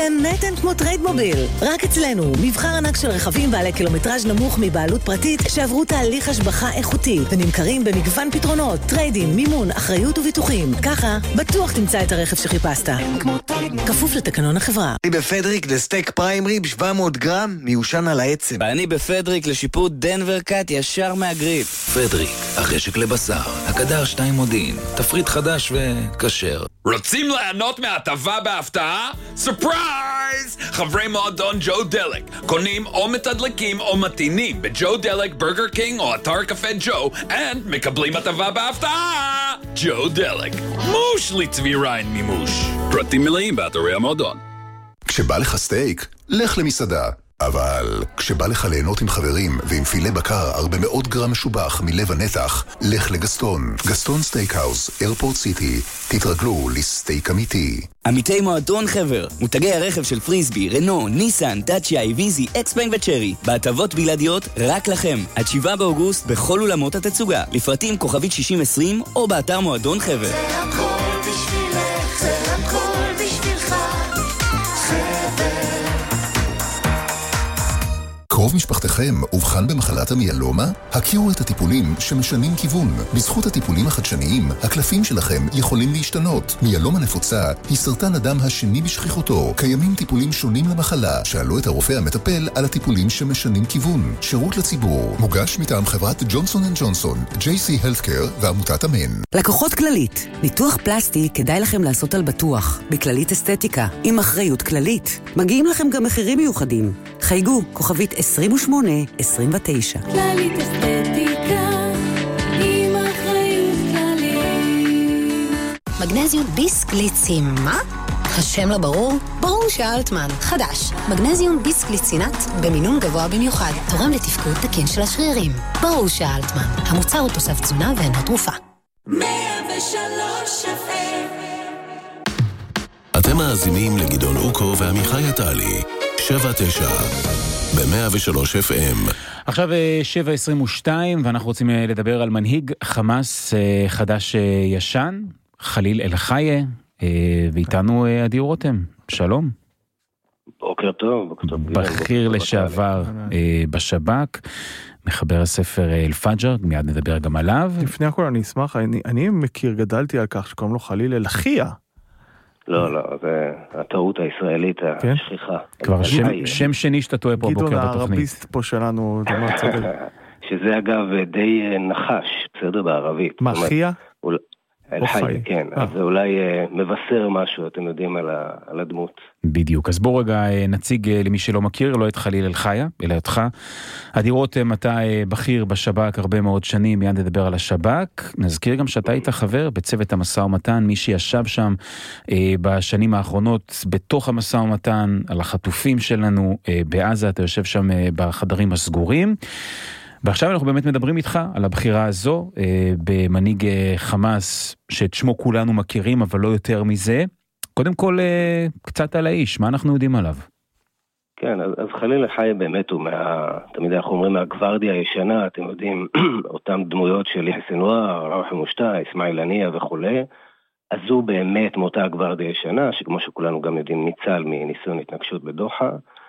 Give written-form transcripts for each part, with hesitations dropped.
באמת כמו טריידמוביל. רק אצלנו, מבחר ענק של רכבים בעלי קילומטראז' נמוך מבעלות פרטית שעברו תהליך השבחה איכותי ונמכרים במגוון פתרונות, טריידים, מימון, אחריות וביטוחים. ככה, בטוח תמצא את הרכב שחיפשת. כפוף לתקנון החברה. אני בפדריק לסטייק פריים ריב 700 גרם מיושן על העצם. ואני בפדריק לשיפוט דנבר קאט ישר מהגריל. פדריק, החשק לבשר, הקדר 2 מודיעין, תפריט חדש וכשר. רוצים ליהנות מהטבה בהפתעה? סופרייז! חברי מועדון ג'ו דלק קונים או מתדלקים או מתינים בג'ו דלק, ברגר קינג או אתר קפה ג'ו מקבלים הטבה בהפתעה! ג'ו דלק, מוש לצבי ריין מימוש. פרטים מלאים באתרי המועדון. כשבא לך סטייק, לך למסעדה. אבל כשבא לך ליהנות עם חברים ועם פילה בקר 400 גרם משובח מלב הנתח, לך לגסטון. גסטון סטייקהאוס, איירפורט סיטי. תתרגלו לסטייק אמיתי. עמיתי מועדון חבר, מותגי הרכב של פריסבי, רנו, ניסן, דאצ'יה, איביזי, אקספנג וצ'רי. בהטבות בלעדיות רק לכם. עד 7 באוגוסט בכל אולמות התצוגה. לפרטים כוכבית 6020 או באתר מועדון חבר. זה הכל בשבילך, זה הכל בשבילך. קרוב משפחתכם אובחן במחלת המיאלומה? הכירו את הטיפולים שמשנים כיוון. בזכות הטיפולים החדשניים, הקלפים שלכם יכולים להשתנות. מיאלומה נפוצה היא סרטן הדם השני בשכיחותו. קיימים טיפולים שונים למחלה. שאלו את הרופא המטפל על הטיפולים שמשנים כיוון. שירות לציבור. מוגש מטעם חברת ג'ונסון & ג'ונסון, JC Healthcare ועמותת אמן. לקוחות כללית. ניתוח פלסטי כדאי לכם לעשות על בטוח. בכללית אסתטיקה. עם אחריות כללית. מגיעים לכם גם מחירים מיוחדים. חייגו, כוכבית 2829. כללית אסתטיקה, עם אחריות כללית. מגנזיום ביסקליצין, מה? השם לא ברור? ברור שאלטמן. חדש, מגנזיום ביסקליצינט במינון גבוה במיוחד, תורם לתפקוד תקין של השרירים. ברור שאלטמן. המוצר הוא תוסף תזונה ואינו תרופה. 103 אתם מאזינים לגדעון אוקו ועמיחי עטלי. 7-9 ב-103 FM. עכשיו 7:22 ואנחנו רוצים לדבר על מנהיג חמאס חדש ישן, חליל אל-חיה, ואיתנו אדיר רותם. שלום. בוקר טוב. בכיר לשעבר בשב"כ, מחבר הספר אל-פג'ר, מיד נדבר גם עליו. לפני הכל אני אשמח, אני מכיר, גדלתי על כך שקוראים לו חליל אל-חיה. לא, זה הטעות הישראלית השכיחה. כבר שם שני שאתה טועה פה בוקר בתוכנית. גדעון הערביסט פה שלנו, שזה אגב די נחש, בסדר בערבית. מה, חיה? אל-חיה, כן. אז זה אולי מבשר משהו, אתם יודעים, על הדמות. בדיוק. אז בוא רגע נציג למי שלא מכיר, לא את חליל אל-חיה, אלא אותך. אדיר רותם, אתה בכיר בשב"כ הרבה מאוד שנים, מיד נדבר על השב"כ. נזכיר גם שאתה היית חבר בצוות המשא ומתן, מי שישב שם בשנים האחרונות בתוך המשא ומתן, על החטופים שלנו בעזה, אתה יושב שם בחדרים הסגורים. ועכשיו אנחנו באמת מדברים איתך על הבחירה הזו במנהיג חמאס שאת שמו כולנו מכירים אבל לא יותר מזה. קודם כל קצת על האיש, מה אנחנו יודעים עליו? כן, אז חליל אל-חיה באמת הוא תמיד אנחנו אומרים מהגוורדיה הישנה, אתם יודעים, אותם דמויות של יחיא סנוואר, רוחה מושטא, אסמאעיל הנייה וכו'. אז הוא באמת מאותה הגוורדיה הישנה, שכמו שכולנו גם יודעים ניצל מניסיון התנגשות בדוחה.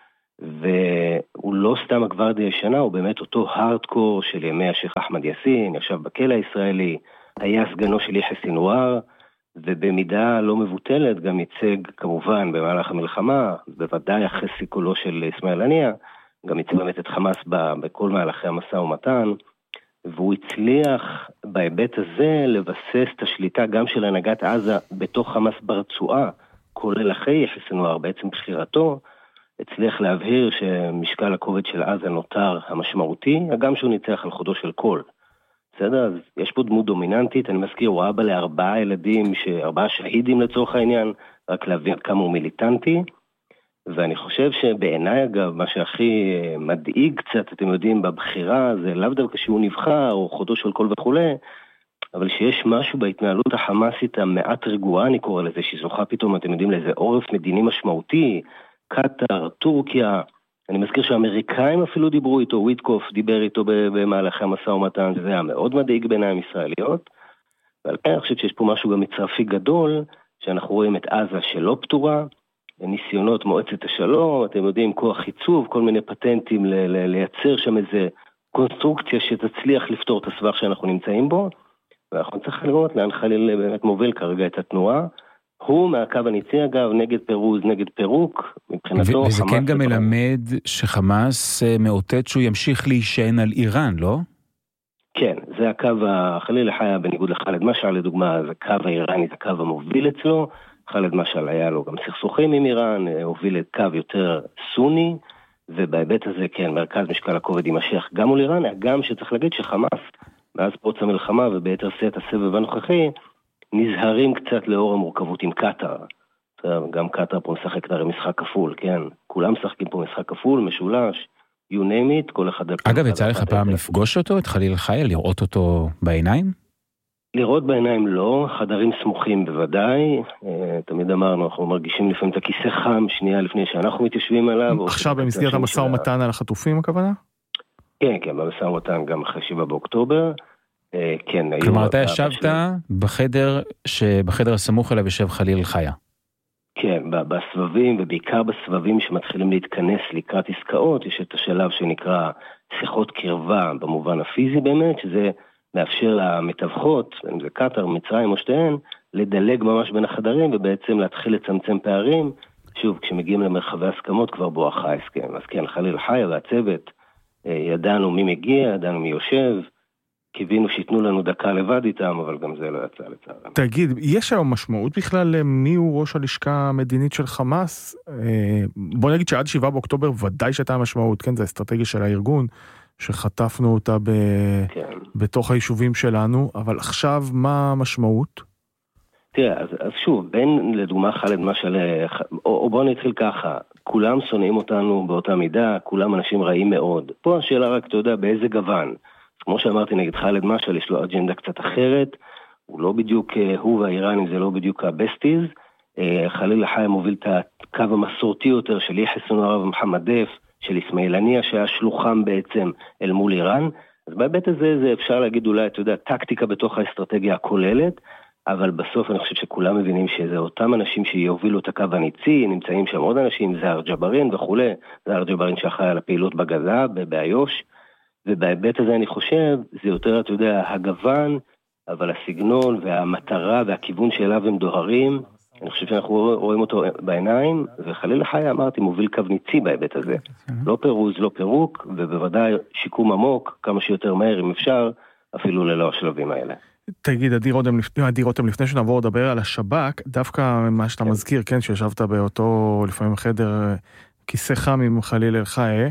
והוא לא סתם הגוורדיה הישנה, הוא באמת אותו הארדקור של ימי השייח אחמד יאסין, ישב בכלא הישראלי, היה סגנו של יחיא סנוואר, ובמידה לא מבוטלת גם ייצג כמובן במהלך המלחמה, בוודאי אחרי סיכולו של אסמאעיל הנייה, גם ייצג באמת את חמאס בכל מהלכי המשא ומתן, והוא הצליח בהיבט הזה לבסס את השליטה גם של הנהגת עזה בתוך חמאס ברצועה, כולל אחרי יחיא סנוואר, בעצם בחירתו, הצליח להבהיר שמשקל הכובד של עזה נותר המשמעותי, גם שהוא ניצח על חודו של קול. בסדר? אז יש פה דמות דומיננטית, אני מזכיר, הוא אבא ל4 ילדים, 4 שהידים לצורך העניין, רק להבין כמה הוא מיליטנטי, ואני חושב שבעיניי אגב, מה שהכי מדאיג קצת, אתם יודעים, בבחירה, זה לאו דווקא שהוא נבחר, או חודו של קול וכו', אבל שיש משהו בהתנהלות החמאסית המעט רגועה, אני קורא לזה, שזוכה פתאום, אתם יודעים, לאיזה עורף מדיני משמעותי, קטר, טורקיה, אני מזכיר שהאמריקאים אפילו דיברו איתו, וויטקוף דיבר איתו במהלכי המשא ומתן, שזה היה מאוד מדאיג בעיניים ישראליות, ועל כן אני חושב שיש פה משהו גם מצרפי גדול, שאנחנו רואים את עזה שלא פתורה, ניסיונות מועצת השלום, אתם יודעים, כוח חיצוב, כל מיני פטנטים לייצר שם איזה קונסטרוקציה שתצליח לפתור את הסבך שאנחנו נמצאים בו, ואנחנו צריכים לראות לאן חליל באמת מוביל כרגע את התנועה. הוא מהקו הניצי אגב, נגד פירוז, נגד פירוק, מבחינתו וזה כן גם מלמד שחמאס מאותת שהוא ימשיך להישען על איראן, לא? כן, זה הקו חליל חיה בניגוד לחלד משעל, לדוגמה, זה קו האיראני, זה הקו המוביל אצלו, חלד משעל היה לו גם סכסוכים עם איראן, הוביל את קו יותר סוני, ובהיבט הזה כן, מרכז משקל הכובד יימשך גם מול איראן, גם שצריך להגיד שחמאס, מאז פרוץ המלחמה וביתר שאת הסבב הנוכחי, נזהרים קצת לאור המורכבות עם קטר. גם קטר פה משחק הרי משחק כפול, כן? כולם משחקים פה משחק כפול, משולש, you name it, כל אחד... אגב, יצא לך פעם לפגוש אותו, את חליל חיה, לראות אותו בעיניים? לראות בעיניים לא, חדרים סמוכים בוודאי, תמיד אמרנו, אנחנו מרגישים לפעמים את הכיסא חם, שנייה לפני שאנחנו מתיישבים עליו. עכשיו במסגרת המשא ומתן על החטופים הכוונה? כן, כן, במשא ומתן גם אחרי 7 באוקטובר. כן, כלומר, אתה ישבת בחדר הסמוך אליו יושב חליל חיה. כן, בסבבים, ובעיקר בסבבים שמתחילים להתכנס לקראת עסקאות, יש את השלב שנקרא שיחות קרבה במובן הפיזי באמת, שזה מאפשר למתווכות, אם זה קטר, מצרים או שתיהן, לדלג ממש בין החדרים, ובעצם להתחיל לצמצם פערים. שוב, כשמגיעים למרחבי הסכמות כבר בואכה ההסכם. אז כן, חליל חיה והצוות, ידענו מי מגיע, ידענו מי יושב, קיווינו שיתנו לנו דקה לבד איתם, אבל גם זה לא יצא לצערנו. תגיד, יש היום משמעות בכלל למי הוא ראש הלשכה המדינית של חמאס? בוא נגיד שעד 7 באוקטובר ודאי שהייתה משמעות, כן, זה האסטרטגיה של הארגון, שחטפנו אותה בתוך היישובים שלנו, אבל עכשיו מה המשמעות? תראה, אז שוב, בין לדוגמה חלד משל, או בוא נתחיל ככה, כולם שונאים אותנו באותה מידה, כולם אנשים רעים מאוד. פה השאלה רק, אתה יודע, באיזה גוון? כמו שאמרתי נגד חלד משל, יש לו אג'נדה קצת אחרת, הוא לא בדיוק, הוא והאיראנים זה לא בדיוק הבסטיז, חליל חיה מוביל את הקו המסורתי יותר של יחיא סנוואר ומחמד דף, של אסמאעיל הנייה שהיה שלוחם בעצם אל מול איראן, אז בהיבט הזה זה אפשר להגיד אולי, אתה יודע, טקטיקה בתוך האסטרטגיה הכוללת, אבל בסוף אני חושב שכולם מבינים שזה אותם אנשים שיובילו את הקו הניצי, נמצאים שם עוד אנשים, זהר ג'בארין וכו', זהר ג'בארין שאחראי על הפעילות בגזה, באיו"ש, ובהיבט הזה אני חושב, זה יותר, אתה יודע, הגוון, אבל הסגנון והמטרה והכיוון שאליו הם דוהרים, אני חושב שאנחנו רואים אותו בעיניים, וחליל חיה אמרתי, מוביל קו ניצי בהיבט הזה. לא פירוז, לא פירוק, ובוודאי שיקום עמוק, כמה שיותר מהר אם אפשר, אפילו ללא השלבים האלה. תגיד, עדי רותם, לפני שנעבור לדבר על השב"כ, דווקא מה שאתה מזכיר, כן, שישבת באותו לפעמים חדר כיסא חם עם חליל חיה,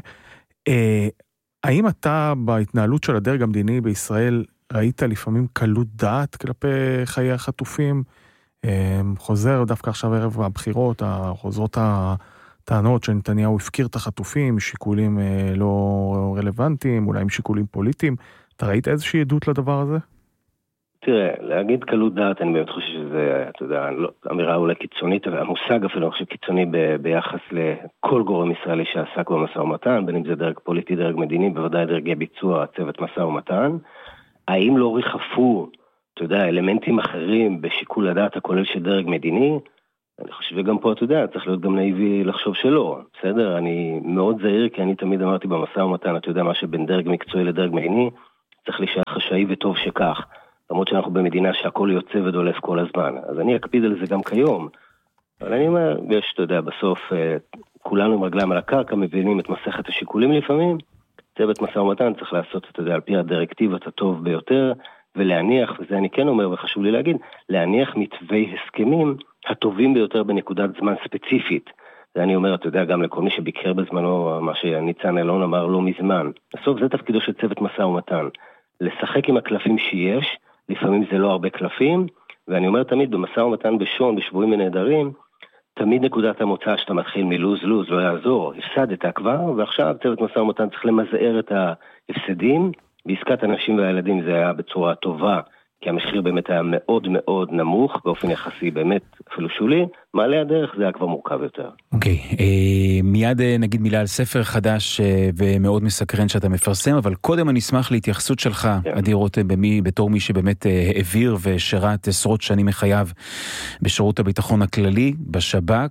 האם אתה בהתנהלות של הדרג המדיני בישראל ראית לפעמים קלות דעת כלפי חיי החטופים? חוזר דווקא עכשיו ערב הבחירות, חוזרות הטענות שנתניהו הפקיר את החטופים, שיקולים לא רלוונטיים, אולי עם שיקולים פוליטיים. אתה ראית איזושהי עדות לדבר הזה? תראה, להגיד קלות דעת, אני באמת חושב שזה, אתה יודע, אמירה אולי קיצונית, המושג אפילו, אני חושב קיצוני ביחס לכל גורם ישראלי שעסק במשא ומתן, בין אם זה דרג פוליטי, דרג מדיני, בוודאי דרגי ביצוע, צוות משא ומתן. האם לא ריחפו, אתה יודע, אלמנטים אחרים בשיקול הדעת הכולל של דרג מדיני? אני חושב שגם פה, אתה יודע, צריך להיות גם נאיבי לחשוב שלא, בסדר? אני מאוד זהיר, כי אני תמיד אמרתי במשא ומתן, אתה יודע, מה שבין דרג מקצועי לדרג מדיני, צריך להישאר חשאי וטוב שכך. למרות שאנחנו במדינה שהכל יוצא ודולף כל הזמן. אז אני אקפיד על זה גם כיום. אבל אני אומר, יש, אתה יודע, בסוף כולנו עם רגליים על הקרקע, מבינים את מסכת השיקולים לפעמים. צוות משא ומתן צריך לעשות, אתה יודע, על פי הדירקטיבות הטוב ביותר, ולהניח, וזה אני כן אומר, וחשוב לי להגיד, להניח מתווי הסכמים הטובים ביותר בנקודת זמן ספציפית. זה אני אומר, אתה יודע, גם לכל מי שביקר בזמנו, מה שניצן אלון אמר לא מזמן. בסוף זה תפקידו של צוות משא ומתן. לשחק עם הקלפים שיש, לפעמים זה לא הרבה קלפים, ואני אומר תמיד במשא ומתן בשון, בשבועים ונהדרים, תמיד נקודת המוצא שאתה מתחיל מלוז-לוז, לא יעזור, הפסדת כבר, ועכשיו צוות משא ומתן צריך למזער את ההפסדים, בעסקת אנשים והילדים זה היה בצורה טובה, כי המחיר באמת היה מאוד מאוד נמוך, באופן יחסי באמת אפילו שולי, מעלה הדרך זה היה כבר מורכב יותר. אוקיי, מיד נגיד מילה על ספר חדש ומאוד מסקרן שאתה מפרסם, אבל קודם אני אשמח להתייחסות שלך, עדי רותם, בתור מי שבאמת העביר ושירת עשרות שנים מחייו בשירות הביטחון הכללי, בשב"כ,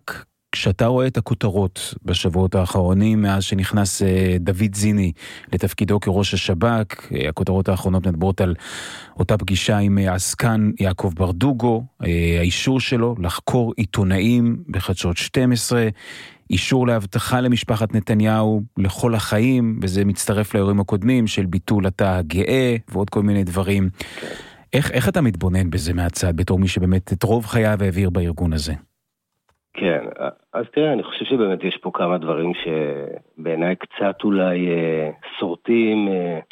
כשאתה רואה את הכותרות בשבועות האחרונים, מאז שנכנס דוד זיני לתפקידו כראש השב"כ, הכותרות האחרונות מדברות על אותה פגישה עם עסקן יעקב ברדוגו, האישור שלו לחקור עיתונאים בחדשות 12, אישור להבטחה למשפחת נתניהו לכל החיים, וזה מצטרף לאירועים הקודמים של ביטול התא הגאה ועוד כל מיני דברים. איך אתה מתבונן בזה מהצד, בתור מי שבאמת את רוב חייו העביר בארגון הזה? כן, אז תראה, אני חושב שבאמת יש פה כמה דברים שבעיניי קצת אולי סורטים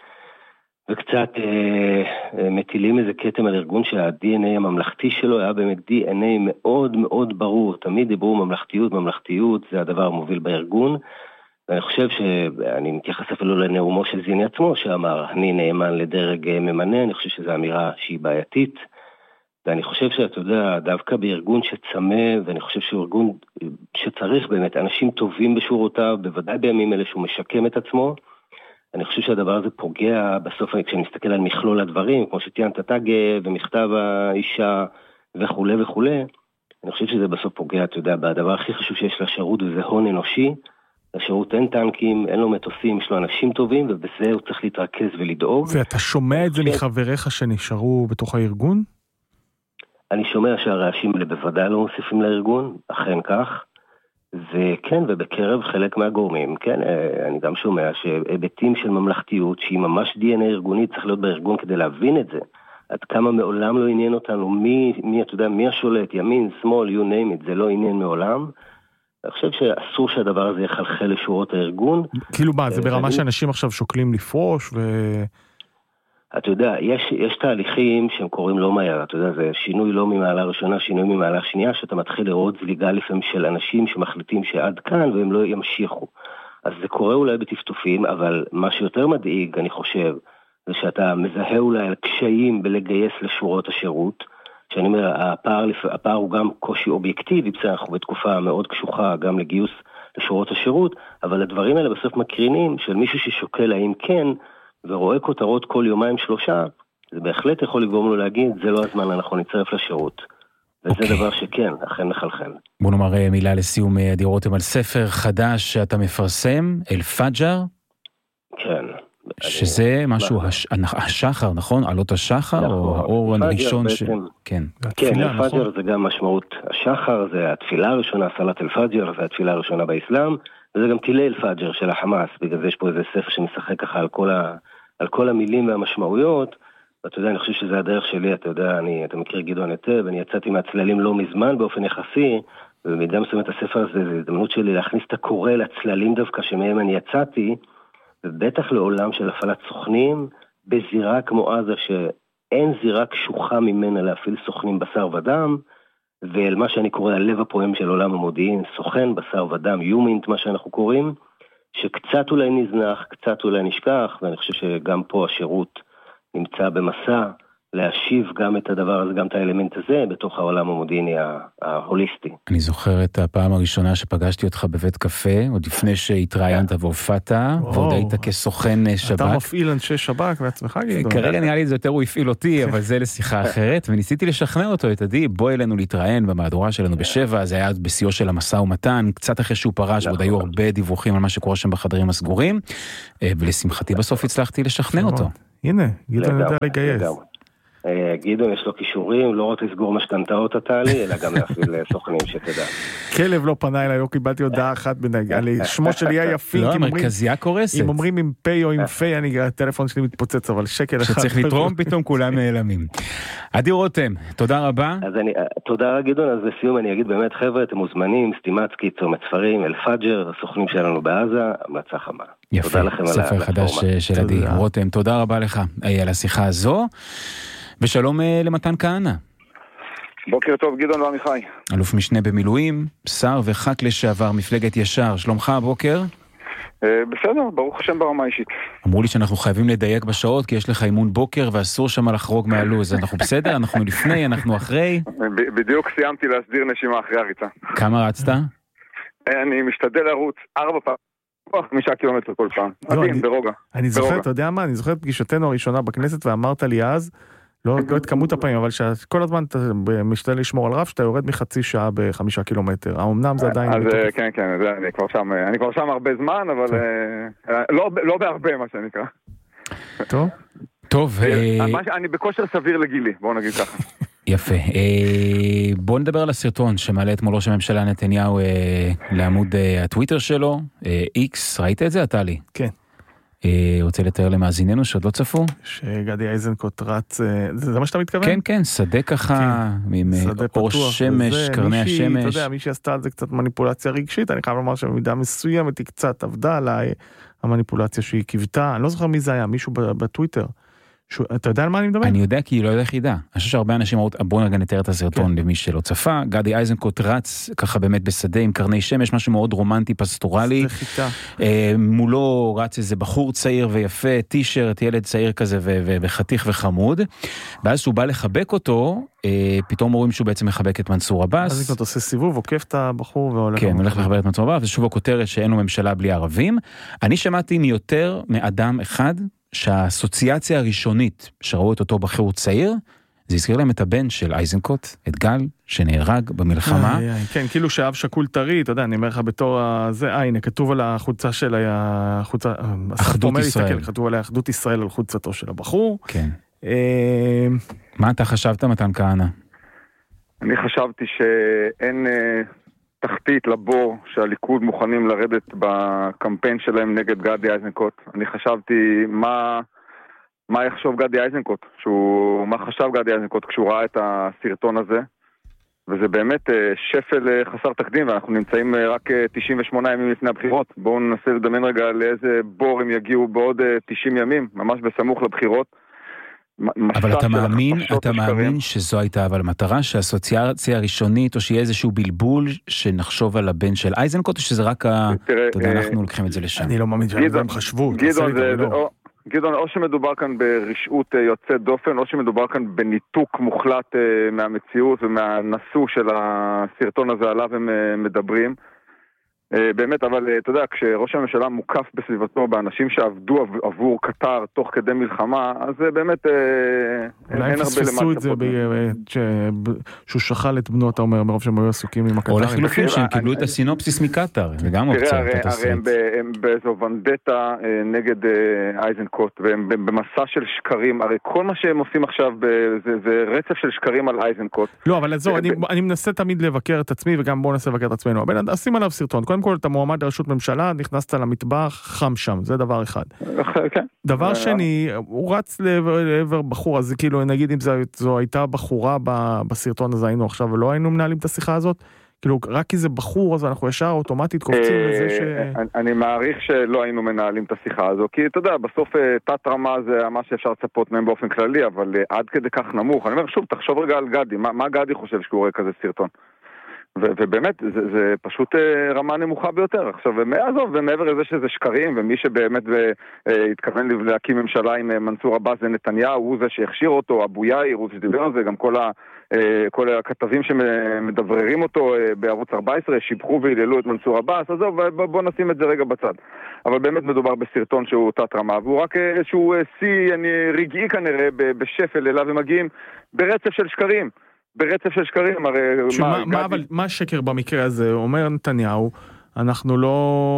וקצת מטילים איזה כתם על ארגון שה-DNA הממלכתי שלו היה באמת DNA מאוד מאוד ברור, תמיד דיברו ממלכתיות, זה הדבר המוביל בארגון, ואני חושב שאני מתייחס אפילו לנאומו של זיני עצמו שאמר, אני נאמן לדרג ממנה, אני חושב שזו אמירה שהיא בעייתית, ואני חושב שאתה יודע, דווקא בארגון שצמא, ואני חושב שהוא ארגון שצריך באמת אנשים טובים בשורותיו, בוודאי בימים אלה שהוא משקם את עצמו, אני חושב שהדבר הזה פוגע בסוף, כשאני מסתכל על מכלול הדברים, כמו שציינת תגה ומכתב האישה וכו' וכו', אני חושב שזה בסוף פוגע, אתה יודע, בדבר הכי חשוב שיש לשירות, וזה הון אנושי, לשירות אין טנקים, אין לו מטוסים, יש לו אנשים טובים, ובזה הוא צריך להתרכז ולדאוג. ואתה שומע את זה מחבריך שנשארו בתוך הארגון? אני שומע שהרעשים האלה בוודאי לא מוסיפים לארגון, אכן כך, וכן, ובקרב חלק מהגורמים, כן, אני גם שומע שהיבטים של ממלכתיות, שהיא ממש DNA ארגוני, צריך להיות בארגון כדי להבין את זה, עד כמה מעולם לא עניין אותנו, מי אתה יודע, מי השולט, ימין, שמאל, you name it, זה לא עניין מעולם, אני חושב שאסור שהדבר הזה יחלחל לשורות הארגון. כאילו מה, זה ברמה שאנשים עכשיו שוקלים לפרוש אתה יודע, יש תהליכים שהם קוראים לא מהר, אתה יודע, זה שינוי לא ממעלה ראשונה, שינוי ממעלה שנייה, שאתה מתחיל לראות זליגה לפעמים של אנשים שמחליטים שעד כאן והם לא ימשיכו. אז זה קורה אולי בטפטופים, אבל מה שיותר מדאיג, אני חושב, זה שאתה מזהה אולי על קשיים בלגייס לשורות השירות, שאני אומר, הפער הוא גם קושי אובייקטיבי, בסדר, אנחנו בתקופה מאוד קשוחה גם לגיוס לשורות השירות, אבל הדברים האלה בסוף מקרינים של מישהו ששוקל האם כן, ורואה כותרות כל יומיים שלושה, זה בהחלט יכול לגרום לו להגיד, זה לא הזמן, אנחנו נצטרף לשירות. וזה דבר שכן, אכן מחלחל. בוא נאמר מילה לסיום, עדי רותם, על ספר חדש שאתה מפרסם, אל-פג'ר? כן. שזה משהו, השחר, נכון? עלות השחר, או האור הראשון כן, אל-פג'ר זה גם משמעות השחר, זה התפילה הראשונה, סלת אל-פג'ר, זה התפילה הראשונה באסלאם, וזה גם טילי אל-פג'ר של החמאס, בגלל זה יש פה איזה ספר שמשחק ככה על כל המילים והמשמעויות, ואתה יודע, אני חושב שזה הדרך שלי, אתה יודע, אתה מכיר גדעון היטב, אני יצאתי מהצללים לא מזמן באופן יחסי, ובמידה מסוימת הספר הזה, זה הזדמנות שלי להכניס את הקורא לצללים דווקא שמהם אני יצאתי, ובטח לעולם של הפעלת סוכנים, בזירה כמו עזה שאין זירה קשוחה ממנה להפעיל סוכנים בשר ודם, ואל מה שאני קורא הלב הפועם של עולם המודיעין, סוכן, בשר ודם, יומינט, מה שאנחנו קוראים, שקצת אולי נזנח, קצת אולי נשכח, ואני חושב שגם פה השירות נמצא במסע להשיב גם את הדבר הזה, גם את האלמנט הזה, בתוך העולם המודיעיני ההוליסטי. אני זוכר את הפעם הראשונה שפגשתי אותך בבית קפה, עוד לפני שהתראיינת והופעת, ועוד היית כסוכן שב"כ. אתה מפעיל אנשי שב"כ בעצמך, גדעון. כרגע נראה לי זה יותר הוא הפעיל אותי, אבל זה לשיחה אחרת, וניסיתי לשכנע אותו, את עדי, בוא אלינו להתראיין במהדורה שלנו בשבע, זה היה בסיוע של המשא ומתן, קצת אחרי שהוא פרש, ועוד היו הרבה דיווחים על מה שקורה שם בחדרים הסגורים, ולשמחתי בסוף הצלחתי לשכנע אותו. הנה, גדעון יודע לגייס. גדעון יש לו כישורים, לא רק לסגור משכנתאות התעלי, אלא גם להפעיל סוכנים שתדע. כלב לא פנה אליי, לא קיבלתי הודעה אחת על שמו שלי היה יפים. לא, המרכזייה קורסת. אם אומרים עם פי או עם פי, הטלפון שלי מתפוצץ, אבל שקל אחד. שצריך לתרום, פתאום כולם נעלמים. עדי רותם, תודה רבה. תודה גדעון, אז לסיום אני אגיד באמת, חבר'ה, אתם מוזמנים, סטימצקי, צומת ספרים, אל-פג'ר, הסוכנים שלנו בעזה, המלצה חמה. יפה, ספר חדש של עדי רותם, תודה רבה לך על השיחה הזו. ושלום למתן כהנא. בוקר טוב גדעון ועמיחי. אלוף משנה במילואים, שר וח"כ לשעבר מפלגת ישר. שלומך הבוקר? בסדר, ברוך השם ברמה אישית. אמרו לי שאנחנו חייבים לדייק בשעות כי יש לך אימון בוקר ואסור שם לחרוג מהלוז. אנחנו בסדר? אנחנו לפני, אנחנו אחרי? בדיוק סיימתי להסדיר נשימה אחרי הריצה. כמה רצת? אני משתדל לרוץ 4 פעמים. 5 קילומטר כל פעם. עדין, ברוגע. אני זוכר, אתה יודע מה? אני זוכר את פגישתנו הראשונה בכנסת ואמרת לי אז, לא את כמות הפעמים, אבל כל הזמן אתה משתדל לשמור על רף, שאתה יורד מחצי שעה ב5 קילומטר. האמנם זה עדיין... אז כן, אני כבר שם הרבה זמן, אבל לא בהרבה מה שנקרא. טוב. אני בכושר סביר לגילי, בואו נגיד ככה. יפה. בואו נדבר על הסרטון שמעלה אתמול ראש הממשלה נתניהו לעמוד הטוויטר שלו, X, ראית את זה, עטלי? כן. רוצה לתאר למאזיננו שעוד לא צפו? שגדי איזנקוט רץ, זה מה שאתה מתכוון? כן, כן, שדה ככה, עם אור שמש, קרני השמש. אתה יודע, מי שעשתה על זה קצת מניפולציה רגשית, אני חייב לומר שבמידה מסוימת היא קצת עבדה עליי, המניפולציה שהיא קיוותה, אני לא זוכר מי זה היה, מישהו בטוויטר. אתה יודע על מה אני מדבר? אני יודע כי היא לא יודע יחידה. אני חושב שהרבה אנשים אמרו, בואו נרגע נתאר את הסרטון למי שלא צפה. גדי איזנקוט רץ ככה באמת בשדה עם קרני שמש, משהו מאוד רומנטי, פסטורלי. מולו רץ איזה בחור צעיר ויפה, טישרט, ילד צעיר כזה וחתיך וחמוד. ואז שהוא בא לחבק אותו, פתאום רואים שהוא בעצם מחבק את מנסור עבאס. איזנקוט עושה סיבוב, עוקף את הבחור והולך. כן, הולך לחבק את מנסור עבאס, ושוב הכותרת שאין לו ממשלה בלי ערבים. אני שמעתי מיותר מאדם אחד שהאסוציאציה הראשונית שראו את אותו בחור צעיר, זה הזכיר להם את הבן של איזנקוט, את גל, שנהרג במלחמה. כן, כאילו שאב שקול טרי, אתה יודע, אני אומר לך בתור הזה, הנה, כתוב על החולצה של אחדות ישראל. כתוב על אחדות ישראל על חולצתו של הבחור. כן. מה אתה חשבת, מתן כהנא? אני חשבתי שאין תחתית לבור שהליכוד מוכנים לרדת בקמפיין שלהם נגד גדי איזנקוט. אני חשבתי מה יחשוב גדי איזנקוט, מה חשב גדי איזנקוט כשהוא ראה את הסרטון הזה, וזה באמת שפל חסר תקדים, ואנחנו נמצאים רק 98 ימים לפני הבחירות. בואו ננסה לדמיין רגע לאיזה בור הם יגיעו בעוד 90 ימים, ממש בסמוך לבחירות. אבל אתה מאמין שזו הייתה אבל מטרה, שהאסוציאציה הראשונית, או שיהיה איזשהו בלבול שנחשוב על הבן של איזנקוט, או שזה רק אנחנו לוקחים את זה לשם? אני לא מאמין שהם חשבו. גדעון, או שמדובר כאן ברשעות יוצאת דופן, או שמדובר כאן בניתוק מוחלט מהמציאות ומהנשוא של הסרטון הזה עליו הם מדברים. באמת, אבל אתה יודע, כשראש הממשלה מוקף בסביבתו באנשים שעבדו עבור קטר תוך כדי מלחמה, אז באמת אולי הם פספסו את זה שהוא שחל את בנו, אתה אומר, מרוב שהם היו עסוקים עם הקטרים. או לחילופין שהם קיבלו את הסינופסיס מקטר, וגם אופציה. הרי הם באיזו ונדטה נגד איזנקוט, והם במסע של שקרים, הרי כל מה שהם עושים עכשיו זה רצף של שקרים על איזנקוט. לא, אבל זהו, אני מנסה תמיד לבקר את עצמי, וגם בואו ננסה לבקר את עצמנו. שים עליו סרטון. קודם כל, אתה מועמד לראשות ממשלה, נכנסת למטבח, חם שם, זה דבר אחד. דבר שני, הוא רץ לעבר בחור, אז כאילו, נגיד אם זו הייתה בחורה בסרטון הזה, היינו עכשיו ולא היינו מנהלים את השיחה הזאת, כאילו, רק כי זה בחור, אז אנחנו ישר אוטומטית קופצים לזה ש... אני מעריך שלא היינו מנהלים את השיחה הזו, כי אתה יודע, בסוף תת רמה זה מה שאפשר לצפות מהם באופן כללי, אבל עד כדי כך נמוך. אני אומר, שוב, תחשוב רגע על גדי, מה גדי חושב שהוא רואה כזה סרטון? ובאמת, זה פשוט רמה נמוכה ביותר. עכשיו, ומעבר לזה שזה שקרים, ומי שבאמת התכוון להקים ממשלה עם מנסור עבאס זה נתניהו, הוא זה שהכשיר אותו, אבו יאיר, הוא שדיבר על זה, גם כל הכתבים שמדבררים אותו בערוץ 14, שיבחו והיללו את מנסור עבאס, אז בוא נשים את זה רגע בצד. אבל באמת מדובר בסרטון שהוא תת רמה, והוא רק איזשהו שיא רגעי כנראה בשפל אליו, ומגיעים ברצף של שקרים. ברצף של שקרים, הרי... מה השקר במקרה הזה? אומר נתניהו, אנחנו לא...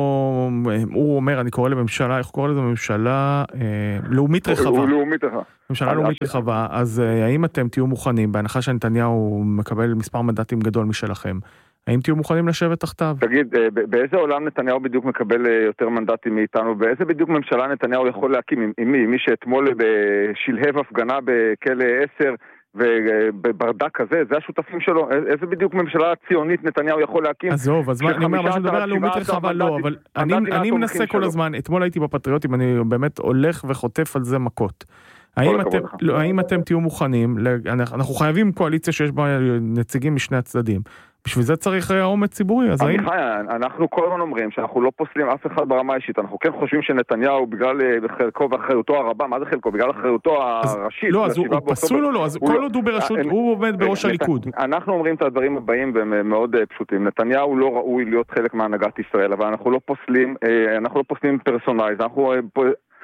הוא אומר, אני קורא לממשלה, איך קורא לזה? ממשלה לאומית רחבה. ממשלה לאומית רחבה, אז האם אתם תהיו מוכנים, בהנחה שנתניהו מקבל מספר מנדטים גדול משלכם, האם תהיו מוכנים לשבת תחתיו? תגיד, באיזה עולם נתניהו בדיוק מקבל יותר מנדטים מאיתנו? באיזה בדיוק ממשלה נתניהו יכול להקים? עם מי? מי שאתמול בשלהב הפגנה בכלא 10 וברדק כזה, זה השותפים שלו. איזה בדיוק ממשלה ציונית נתניהו יכול להקים? עזוב, אז אני אומר, מה שמדבר על לאומית רחבה, לא, אבל אני מנסה כל הזמן, אתמול הייתי בפטריוטים, אני באמת הולך וחוטף על זה מכות. האם אתם תהיו מוכנים, אנחנו חייבים קואליציה שיש בה נציגים משני הצדדים, בשביל זה צריך אומץ ציבורי, אז האם... אנחנו כל הזמן אומרים שאנחנו לא פוסלים אף אחד ברמה האישית, אנחנו כן חושבים שנתניהו בגלל חלקו ואחריותו הרבה, מה זה חלקו? בגלל אחריותו הראשית. לא, אז הוא פסול או לא? אז כל עוד הוא בראשות, הוא עומד בראש הליכוד. אנחנו אומרים את הדברים הבאים והם מאוד פשוטים. נתניהו לא ראוי להיות חלק מהנהגת ישראל, אבל אנחנו לא פוסלים פרסונלית,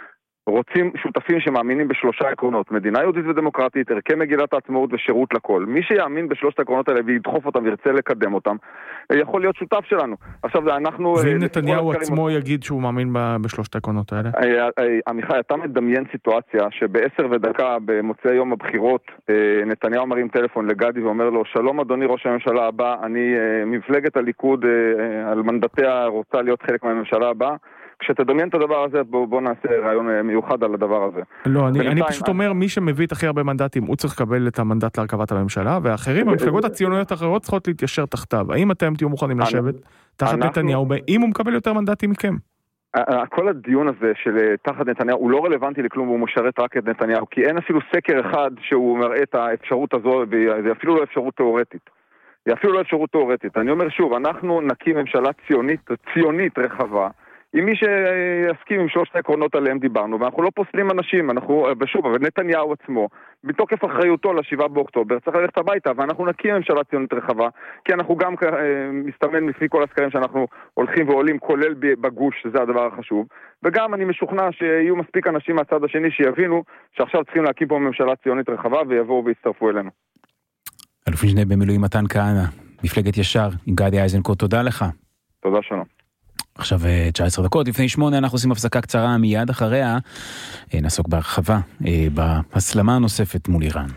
רוצים שותפים שמאמינים בשלושה עקרונות, מדינה יהודית ודמוקרטית, ערכי מגילת העצמאות ושירות לכל. מי שיאמין בשלושת העקרונות האלה וידחוף אותם וירצה לקדם אותם, יכול להיות שותף שלנו. עכשיו, אנחנו... ואם נתניהו עצמו יגיד שהוא מאמין בשלושת העקרונות האלה? עמיחי, אתה מדמיין סיטואציה שב10 ודקה במוצאי יום הבחירות, נתניהו מרים טלפון לגדי ואומר לו, שלום אדוני ראש הממשלה הבא, אני מפלגת הליכוד על מנדטיה רוצה להיות חלק מהממשלה הבאה. כשתדמיין את הדבר הזה, בוא נעשה רעיון מיוחד על הדבר הזה. לא, אני פשוט אומר, מי שמביא את הכי הרבה מנדטים, הוא צריך לקבל את המנדט להרכבת הממשלה, ואחרים, המפלגות הציוניות האחרות צריכות להתיישר תחתיו. האם אתם תהיו מוכנים לשבת תחת נתניהו, אם הוא מקבל יותר מנדטים מכם? כל הדיון הזה של תחת נתניהו הוא לא רלוונטי לכלום, הוא משרת רק את נתניהו, כי אין אפילו סקר אחד שהוא מראה את האפשרות הזו, וזה אפילו לא אפשרות תיאורטית. היא אפילו לא אפשרות תיאורטית. אני אומר שוב, אנחנו נקים ממשלה ציונית רחבה, עם מי שיסכים עם שלושת העקרונות עליהם דיברנו, ואנחנו לא פוסלים אנשים, ושוב, אבל נתניהו עצמו, בתוקף אחריותו ל7 באוקטובר, צריך ללכת הביתה, ואנחנו נקים ממשלה ציונית רחבה, כי אנחנו גם מסתמן לפי כל הסקרים שאנחנו הולכים ועולים, כולל בגוש, שזה הדבר החשוב, וגם אני משוכנע שיהיו מספיק אנשים מהצד השני שיבינו שעכשיו צריכים להקים פה ממשלה ציונית רחבה, ויבואו ויצטרפו אלינו. אלוף משנה במילואים מתן כהנא, מפלגת ישר, עם גדי איזנקוט, תודה לך. תודה, שלום. עכשיו 19 דקות, לפני 8 אנחנו עושים הפסקה קצרה, מיד אחריה נעסוק בהרחבה בהסלמה הנוספת מול איראן.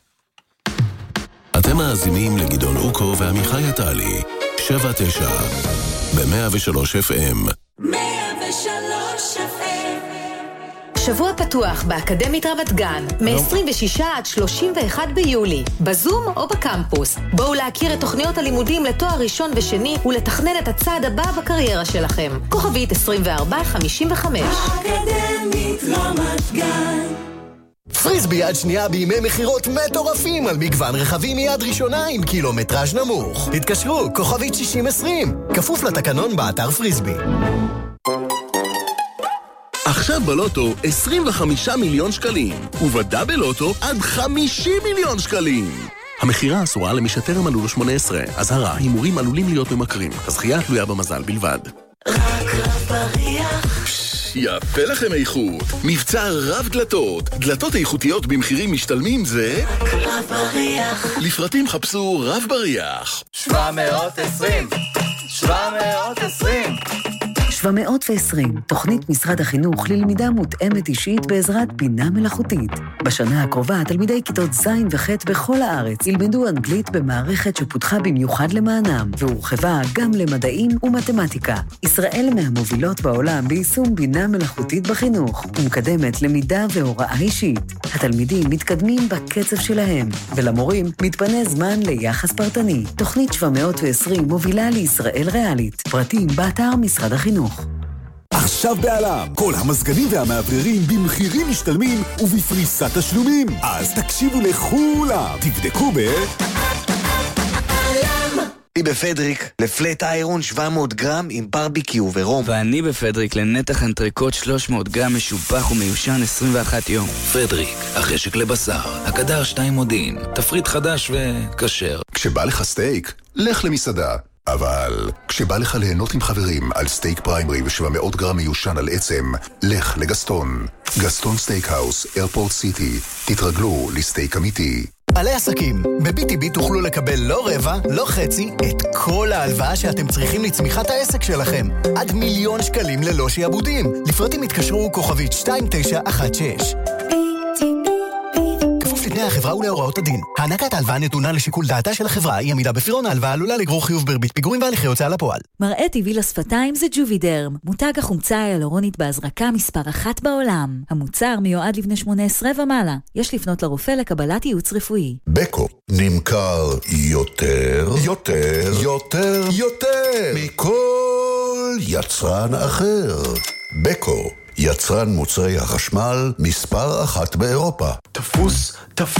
אתם מאזינים לגדעון אוקו ועמיחי עטלי, 7-9 ב-103 FM. 103 FM. שבוע פתוח באקדמית רמת גן, מ-26 עד 31 ביולי, בזום או בקמפוס. בואו להכיר את תוכניות הלימודים לתואר ראשון ושני, ולתכנן את הצעד הבא בקריירה שלכם. כוכבית 2455. אקדמית רמת גן. פריסבי יד שנייה בימי מחירות מטורפים על מגוון רכבים מיד ראשונה עם קילומטראז' נמוך. התקשרו, כוכבית 6020, כפוף לתקנון באתר פריסבי. עכשיו בלוטו 25 מיליון שקלים, ובדאבל לוטו עד 50 מיליון שקלים. המחירה אסורה למי שטרם מלאו לו 18. אזהרה, הימורים עלולים להיות ממכרים. הזכייה תלויה במזל בלבד. רק רב בריח. יפה לכם איכות. מבצע רב דלתות. דלתות איכותיות במחירים משתלמים זה... רק רב בריח. לפרטים חפשו רב בריח. 720. 720, תוכנית משרד החינוך ללמידה מותאמת אישית בעזרת בינה מלאכותית. בשנה הקרובה, תלמידי כיתות ז' וח' בכל הארץ ילמדו אנגלית במערכת שפותחה במיוחד למענם, והורחבה גם למדעים ומתמטיקה. ישראל מהמובילות בעולם ביישום בינה מלאכותית בחינוך, ומקדמת למידה והוראה אישית. התלמידים מתקדמים בקצב שלהם, ולמורים מתפנה זמן ליחס פרטני. תוכנית 720 מובילה לישראל ריאלית. פרטים באתר משרד החינוך. עכשיו בעלם, כל המזגנים והמאווררים במחירים משתלמים ובפריסת תשלומים. אז תקשיבו לכולם, תבדקו אני בפדריק לפלט איירון 700 גרם עם ברביקיו ורום. ואני בפדריק לנתח אנטריקוט 300 גרם משופח ומיושן 21 יום. פדריק, החשק לבשר, הקדר 2 מודיעין, תפריט חדש וכשר. כשבא לך סטייק, לך למסעדה. אבל כשבא לך ליהנות עם חברים על סטייק פריימרי ו700 גרם מיושן על עצם, לך לגסטון. גסטון סטייקהאוס, איירפורט סיטי. תתרגלו לסטייק אמיתי. בעלי עסקים, ב-BTB תוכלו לקבל לא רבע, לא חצי, את כל ההלוואה שאתם צריכים לצמיחת העסק שלכם. עד 1,000,000 שקלים ללא שיעבודים. לפרטים התקשרו כוכבית 2916. כפוף לתנאי החברה ולהוראות הדין. הענקת ההלוואה נתונה לשיקול דעתה של החברה, היא עמידה בפירעון ההלוואה עלולה לגרור חיוב בריבית פיגורים והליכי הוצאה לפועל. מראה טבעי לשפתיים זה ג'ובידרם, מותג החומצה היאלורונית בהזרקה מספר 1 בעולם. המוצר מיועד לבני 18 ומעלה. יש לפנות לרופא לקבלת ייעוץ רפואי. בקו נמכר יותר מכל יצרן אחר. בקו, יצרן מוצרי החשמל מספר 1 באירופה. תפוס.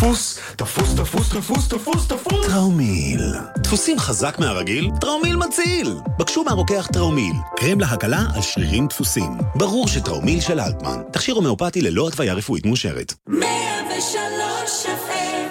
טראומיל. דפוסים חזק מהרגיל? טראומיל מציל. בקשו מהרוקח טראומיל. קרם להקלה על שרירים דפוסים. ברור שטראומיל של אלטמן. תכשיר הומאופתי ללא התוויה רפואית מאושרת. 103 FM.